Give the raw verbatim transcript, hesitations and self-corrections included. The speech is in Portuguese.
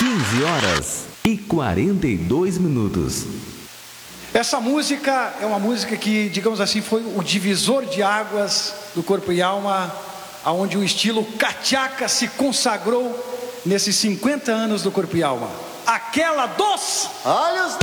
quinze horas e quarenta e dois minutos. Essa música é uma música que, digamos assim, foi o divisor de águas do Corpo e Alma, aonde o estilo cachaca se consagrou nesses cinquenta anos do Corpo e Alma. Aquela dos Olhos